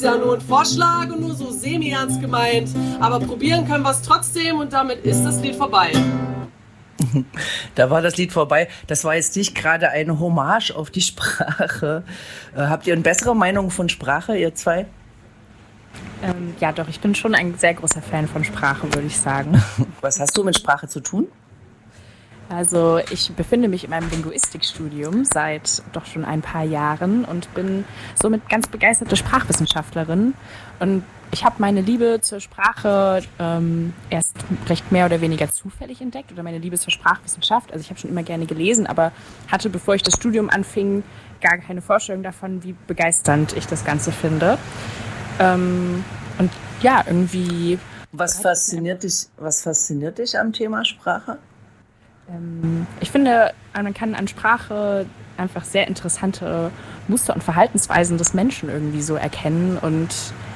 Ja, nur ein Vorschlag und nur so semi-ernst gemeint. Aber probieren können wir es trotzdem und damit ist das Lied vorbei. Da war das Lied vorbei. Das war jetzt nicht gerade eine Hommage auf die Sprache. Habt ihr eine bessere Meinung von Sprache, ihr zwei? Ja, doch, ich bin schon ein sehr großer Fan von Sprache, würde ich sagen. Was hast du mit Sprache zu tun? Also ich befinde mich in meinem Linguistikstudium seit doch schon ein paar Jahren und bin somit ganz begeisterte Sprachwissenschaftlerin. Und ich habe meine Liebe zur Sprache erst recht mehr oder weniger zufällig entdeckt oder meine Liebe zur Sprachwissenschaft. Also ich habe schon immer gerne gelesen, aber hatte, bevor ich das Studium anfing, gar keine Vorstellung davon, wie begeisternd ich das Ganze finde. Und ja, irgendwie... Was fasziniert dich am Thema Sprache? Ich finde, man kann an Sprache einfach sehr interessante Muster und Verhaltensweisen des Menschen irgendwie so erkennen. Und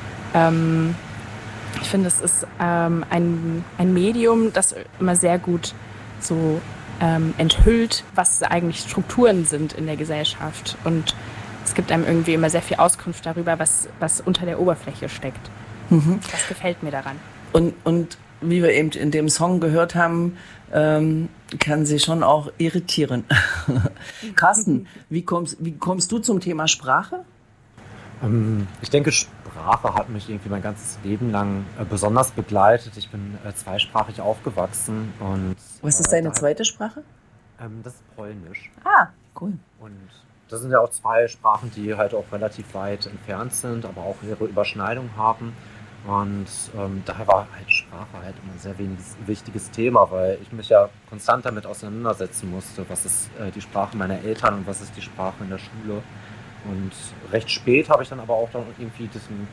ich finde, es ist ein Medium, das immer sehr gut so enthüllt, was eigentlich Strukturen sind in der Gesellschaft. Und es gibt einem irgendwie immer sehr viel Auskunft darüber, was unter der Oberfläche steckt. Das gefällt mir daran. Und wie wir eben in dem Song gehört haben, kann sie schon auch irritieren. Carsten, wie kommst du zum Thema Sprache? Ich denke, Sprache hat mich irgendwie mein ganzes Leben lang besonders begleitet. Ich bin zweisprachig aufgewachsen. Und was ist deine zweite Sprache? Das ist Polnisch. Ah, cool. Und das sind ja auch zwei Sprachen, die halt auch relativ weit entfernt sind, aber auch ihre Überschneidung haben. Und daher war halt Sprache halt immer ein sehr wichtiges Thema, weil ich mich ja konstant damit auseinandersetzen musste, was ist die Sprache meiner Eltern und was ist die Sprache in der Schule. Und recht spät habe ich dann aber auch dann irgendwie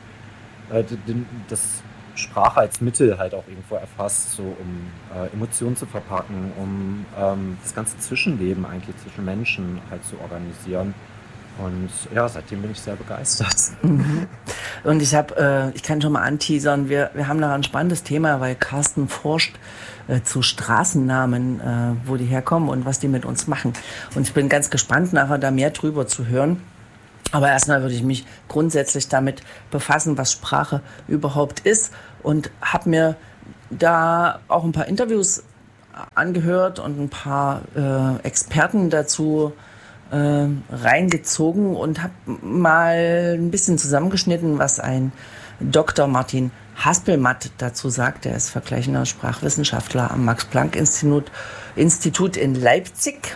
das Sprache als Mittel halt auch irgendwo erfasst, so um Emotionen zu verpacken, um das ganze Zwischenleben eigentlich zwischen Menschen halt zu organisieren. Und ja, seitdem bin ich sehr begeistert. Und ich kann schon mal anteasern, wir haben da ein spannendes Thema, weil Carsten forscht zu Straßennamen, wo die herkommen und was die mit uns machen. Und ich bin ganz gespannt, nachher da mehr drüber zu hören. Aber erstmal würde ich mich grundsätzlich damit befassen, was Sprache überhaupt ist, und habe mir da auch ein paar Interviews angehört und ein paar Experten dazu reingezogen und habe mal ein bisschen zusammengeschnitten, was ein Dr. Martin Haspelmatt dazu sagt. Er ist vergleichender Sprachwissenschaftler am Max-Planck-Institut in Leipzig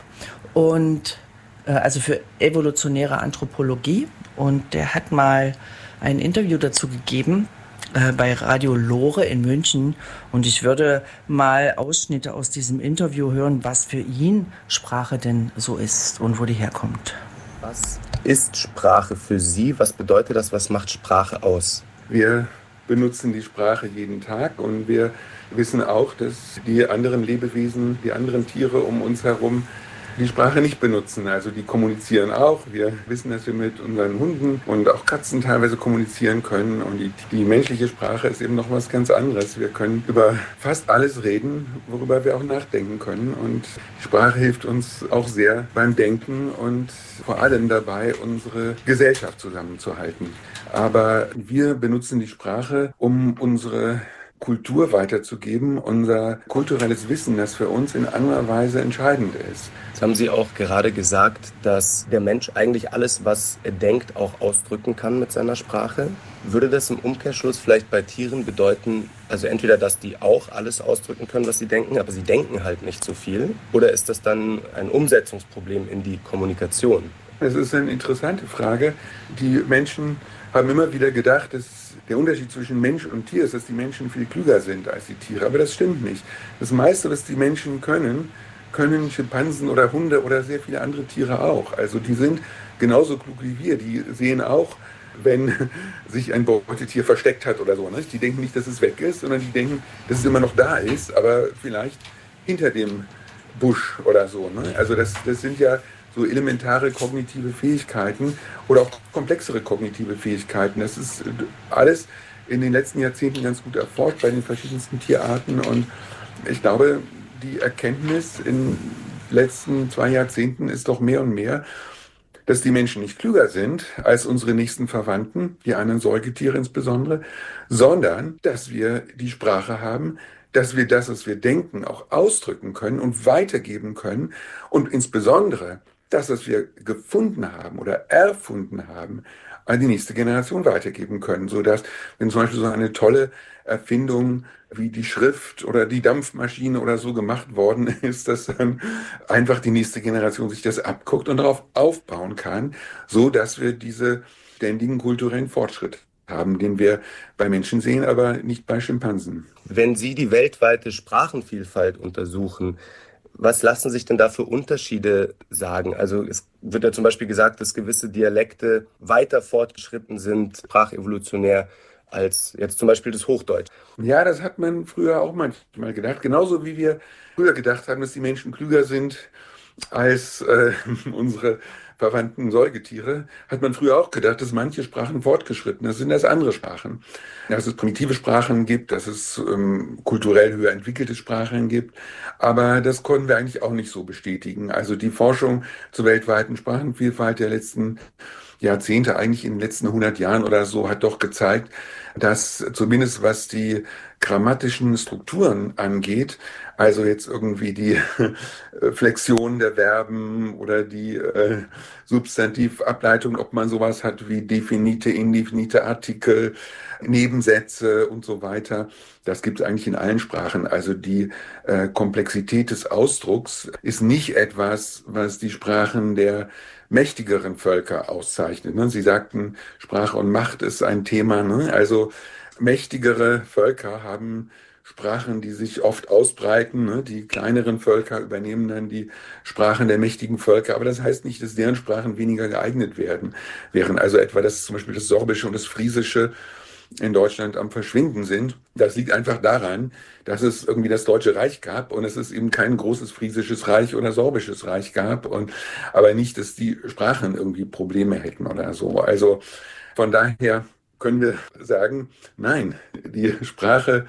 und also für evolutionäre Anthropologie. Und der hat mal ein Interview dazu gegeben bei Radio Lore in München. Und ich würde mal Ausschnitte aus diesem Interview hören, was für ihn Sprache denn so ist und wo die herkommt. Was ist Sprache für Sie? Was bedeutet das? Was macht Sprache aus? Wir benutzen die Sprache jeden Tag und wir wissen auch, dass die anderen Lebewesen, die anderen Tiere um uns herum die Sprache nicht benutzen. Also die kommunizieren auch. Wir wissen, dass wir mit unseren Hunden und auch Katzen teilweise kommunizieren können. Und die menschliche Sprache ist eben noch was ganz anderes. Wir können über fast alles reden, worüber wir auch nachdenken können. Und die Sprache hilft uns auch sehr beim Denken und vor allem dabei, unsere Gesellschaft zusammenzuhalten. Aber wir benutzen die Sprache, um unsere Kultur weiterzugeben, unser kulturelles Wissen, das für uns in anderer Weise entscheidend ist. Jetzt haben Sie auch gerade gesagt, dass der Mensch eigentlich alles, was er denkt, auch ausdrücken kann mit seiner Sprache. Würde das im Umkehrschluss vielleicht bei Tieren bedeuten, also entweder, dass die auch alles ausdrücken können, was sie denken, aber sie denken halt nicht so viel? Oder ist das dann ein Umsetzungsproblem in die Kommunikation? Das ist eine interessante Frage. Die Menschen haben immer wieder gedacht, dass der Unterschied zwischen Mensch und Tier ist, dass die Menschen viel klüger sind als die Tiere. Aber das stimmt nicht. Das meiste, was die Menschen können Schimpansen oder Hunde oder sehr viele andere Tiere auch. Also die sind genauso klug wie wir. Die sehen auch, wenn sich ein Beutetier versteckt hat oder so. Nicht? Die denken nicht, dass es weg ist, sondern die denken, dass es immer noch da ist, aber vielleicht hinter dem Busch oder so. Ne? Also das sind ja so elementare kognitive Fähigkeiten oder auch komplexere kognitive Fähigkeiten. Das ist alles in den letzten Jahrzehnten ganz gut erforscht bei den verschiedensten Tierarten. Und ich glaube, die Erkenntnis in den letzten 2 Jahrzehnten ist doch mehr und mehr, dass die Menschen nicht klüger sind als unsere nächsten Verwandten, die anderen Säugetiere insbesondere, sondern dass wir die Sprache haben, dass wir das, was wir denken, auch ausdrücken können und weitergeben können und insbesondere das, was wir gefunden haben oder erfunden haben, an die nächste Generation weitergeben können, sodass, wenn zum Beispiel so eine tolle Erfindung wie die Schrift oder die Dampfmaschine oder so gemacht worden ist, dass dann einfach die nächste Generation sich das abguckt und darauf aufbauen kann, so dass wir diese ständigen kulturellen Fortschritte haben, den wir bei Menschen sehen, aber nicht bei Schimpansen. Wenn Sie die weltweite Sprachenvielfalt untersuchen, was lassen sich denn da für Unterschiede sagen? Also es wird ja zum Beispiel gesagt, dass gewisse Dialekte weiter fortgeschritten sind, sprachevolutionär, als jetzt zum Beispiel das Hochdeutsch. Ja, das hat man früher auch manchmal gedacht. Genauso wie wir früher gedacht haben, dass die Menschen klüger sind als unsere verwandten Säugetiere, hat man früher auch gedacht, dass manche Sprachen fortgeschrittener sind als andere Sprachen. Dass es primitive Sprachen gibt, dass es kulturell höher entwickelte Sprachen gibt. Aber das konnten wir eigentlich auch nicht so bestätigen. Also die Forschung zur weltweiten Sprachenvielfalt der letzten Jahrzehnte, eigentlich in den letzten 100 Jahren oder so, hat doch gezeigt, dass zumindest was die grammatischen Strukturen angeht, also jetzt irgendwie die Flexion der Verben oder die Substantivableitung, ob man sowas hat wie Definite, indefinite Artikel, Nebensätze und so weiter. Das gibt es eigentlich in allen Sprachen. Also die Komplexität des Ausdrucks ist nicht etwas, was die Sprachen der mächtigeren Völker auszeichnet. Sie sagten, Sprache und Macht ist ein Thema. Also mächtigere Völker haben Sprachen, die sich oft ausbreiten. Die kleineren Völker übernehmen dann die Sprachen der mächtigen Völker. Aber das heißt nicht, dass deren Sprachen weniger geeignet wären. Also etwa, dass zum Beispiel das Sorbische und das Friesische in Deutschland am Verschwinden sind. Das liegt einfach daran, dass es irgendwie das Deutsche Reich gab und es ist eben kein großes Friesisches Reich oder Sorbisches Reich gab, aber nicht, dass die Sprachen irgendwie Probleme hätten oder so. Also von daher können wir sagen, nein, die Sprache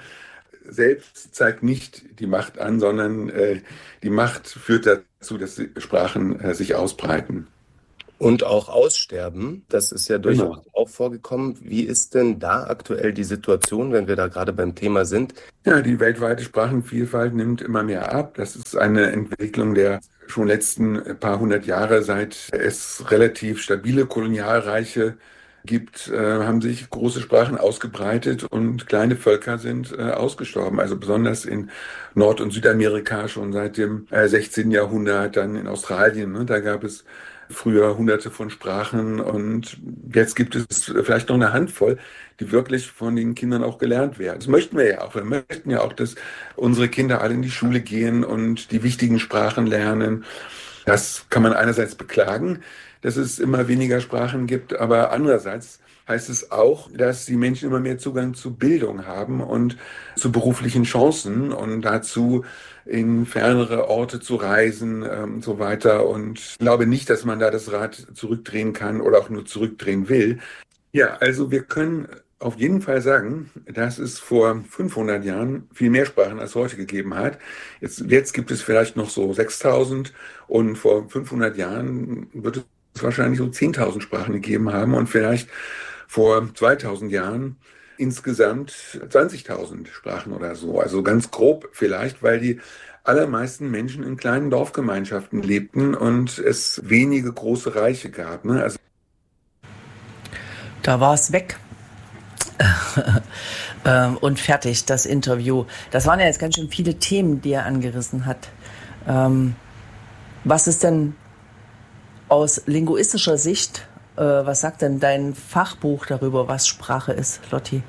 selbst zeigt nicht die Macht an, sondern die Macht führt dazu, dass die Sprachen sich ausbreiten. Und auch aussterben, das ist ja durchaus auch vorgekommen. Wie ist denn da aktuell die Situation, wenn wir da gerade beim Thema sind? Ja, die weltweite Sprachenvielfalt nimmt immer mehr ab. Das ist eine Entwicklung der schon letzten paar hundert Jahre. Seit es relativ stabile Kolonialreiche gibt, haben sich große Sprachen ausgebreitet und kleine Völker sind ausgestorben. Also besonders in Nord- und Südamerika schon seit dem 16. Jahrhundert, dann in Australien. Da gab es früher hunderte von Sprachen und jetzt gibt es vielleicht noch eine Handvoll, die wirklich von den Kindern auch gelernt werden. Das möchten wir ja auch. Wir möchten ja auch, dass unsere Kinder alle in die Schule gehen und die wichtigen Sprachen lernen. Das kann man einerseits beklagen, dass es immer weniger Sprachen gibt, aber andererseits heißt es auch, dass die Menschen immer mehr Zugang zu Bildung haben und zu beruflichen Chancen und dazu in fernere Orte zu reisen und so weiter. Und ich glaube nicht, dass man da das Rad zurückdrehen kann oder auch nur zurückdrehen will. Ja, also wir können auf jeden Fall sagen, dass es vor 500 Jahren viel mehr Sprachen als heute gegeben hat. Jetzt gibt es vielleicht noch so 6.000 und vor 500 Jahren wird es wahrscheinlich so 10.000 Sprachen gegeben haben und vielleicht vor 2.000 Jahren insgesamt 20.000 Sprachen oder so. Also ganz grob vielleicht, weil die allermeisten Menschen in kleinen Dorfgemeinschaften lebten und es wenige große Reiche gab. Also da war es weg. Und fertig, das Interview. Das waren ja jetzt ganz schön viele Themen, die er angerissen hat. Was ist denn aus linguistischer Sicht, was sagt denn dein Fachbuch darüber, was Sprache ist, Lotti?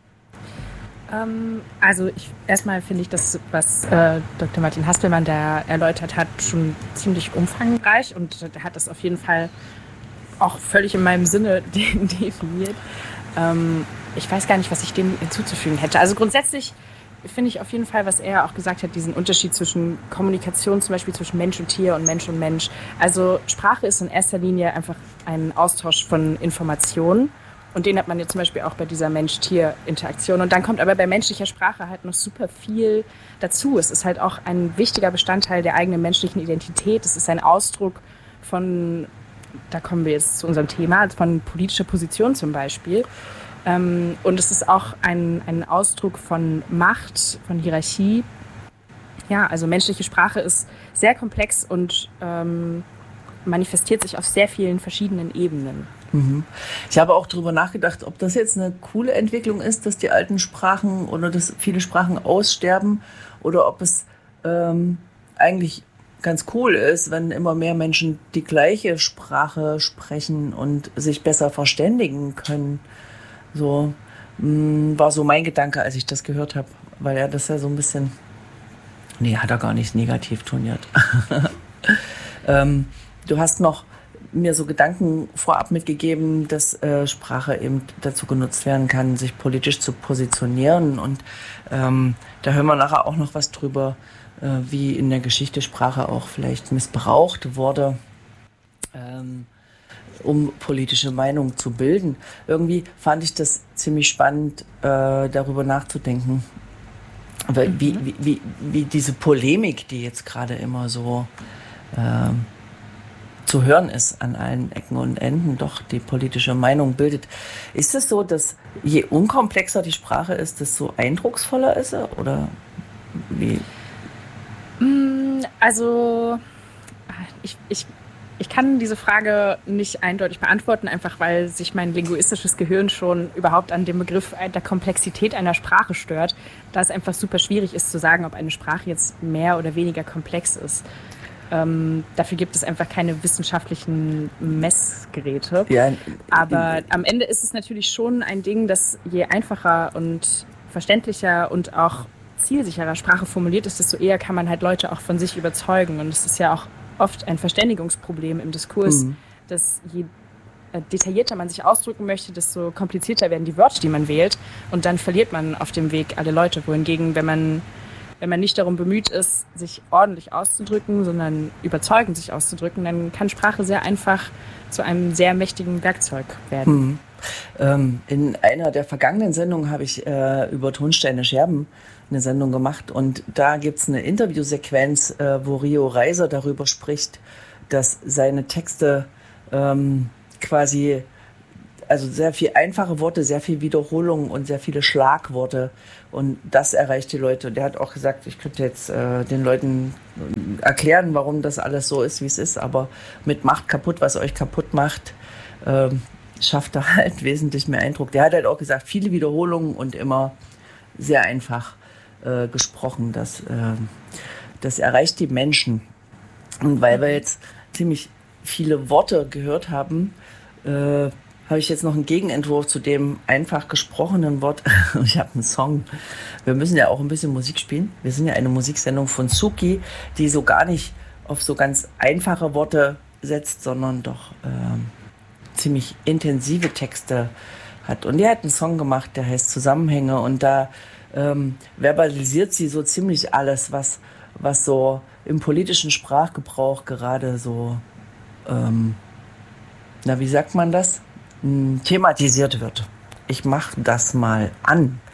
Also erstmal finde ich das, was Dr. Martin Haspelmann da erläutert hat, schon ziemlich umfangreich und er hat das auf jeden Fall auch völlig in meinem Sinne definiert. Ich weiß gar nicht, was ich dem hinzuzufügen hätte. Also grundsätzlich finde ich auf jeden Fall, was er auch gesagt hat, diesen Unterschied zwischen Kommunikation, zum Beispiel zwischen Mensch und Tier und Mensch und Mensch. Also Sprache ist in erster Linie einfach ein Austausch von Informationen und den hat man jetzt zum Beispiel auch bei dieser Mensch-Tier-Interaktion. Und dann kommt aber bei menschlicher Sprache halt noch super viel dazu. Es ist halt auch ein wichtiger Bestandteil der eigenen menschlichen Identität. Es ist ein Ausdruck von da kommen wir jetzt zu unserem Thema, von politischer Position zum Beispiel. Und es ist auch ein Ausdruck von Macht, von Hierarchie. Ja, also menschliche Sprache ist sehr komplex und manifestiert sich auf sehr vielen verschiedenen Ebenen. Ich habe auch darüber nachgedacht, ob das jetzt eine coole Entwicklung ist, dass die alten Sprachen oder dass viele Sprachen aussterben oder ob es eigentlich ganz cool ist, wenn immer mehr Menschen die gleiche Sprache sprechen und sich besser verständigen können. So war so mein Gedanke, als ich das gehört habe, weil er das ja so ein bisschen, nee, hat er gar nicht negativ toniert. Du hast noch mir so Gedanken vorab mitgegeben, dass Sprache eben dazu genutzt werden kann, sich politisch zu positionieren. Und da hören wir nachher auch noch was drüber, wie in der Geschichte Sprache auch vielleicht missbraucht wurde, um politische Meinung zu bilden. Irgendwie fand ich das ziemlich spannend, darüber nachzudenken, wie diese Polemik, die jetzt gerade immer so zu hören ist an allen Ecken und Enden, doch die politische Meinung bildet. Ist es so, dass je unkomplexer die Sprache ist, desto eindrucksvoller ist sie? Oder wie? Also ich kann diese Frage nicht eindeutig beantworten, einfach weil sich mein linguistisches Gehirn schon überhaupt an dem Begriff der Komplexität einer Sprache stört, da es einfach super schwierig ist zu sagen, ob eine Sprache jetzt mehr oder weniger komplex ist. Dafür gibt es einfach keine wissenschaftlichen Messgeräte. Ja, aber am Ende ist es natürlich schon ein Ding, dass je einfacher und verständlicher und auch zielsicherer Sprache formuliert ist, desto eher kann man halt Leute auch von sich überzeugen. Und es ist ja auch oft ein Verständigungsproblem im Diskurs, dass je detaillierter man sich ausdrücken möchte, desto komplizierter werden die Wörter, die man wählt. Und dann verliert man auf dem Weg alle Leute. Wohingegen, wenn man nicht darum bemüht ist, sich ordentlich auszudrücken, sondern überzeugend sich auszudrücken, dann kann Sprache sehr einfach zu einem sehr mächtigen Werkzeug werden. In einer der vergangenen Sendungen habe ich über Tonsteine Scherben eine Sendung gemacht und da gibt es eine Interviewsequenz, wo Rio Reiser darüber spricht, dass seine Texte quasi, also sehr viel einfache Worte, sehr viel Wiederholung und sehr viele Schlagworte und das erreicht die Leute. Und der hat auch gesagt, ich könnte jetzt den Leuten erklären, warum das alles so ist, wie es ist, aber mit macht kaputt, was euch kaputt macht, schafft er halt wesentlich mehr Eindruck. Der hat halt auch gesagt, viele Wiederholungen und immer sehr einfach gesprochen. Das erreicht die Menschen. Und weil wir jetzt ziemlich viele Worte gehört haben, habe ich jetzt noch einen Gegenentwurf zu dem einfach gesprochenen Wort. Ich habe einen Song. Wir müssen ja auch ein bisschen Musik spielen. Wir sind ja eine Musiksendung von Suki, die so gar nicht auf so ganz einfache Worte setzt, sondern doch ziemlich intensive Texte hat. Und die hat einen Song gemacht, der heißt Zusammenhänge. Und da verbalisiert sie so ziemlich alles, was so im politischen Sprachgebrauch gerade so, wie sagt man das? Thematisiert wird. Ich mache das mal an.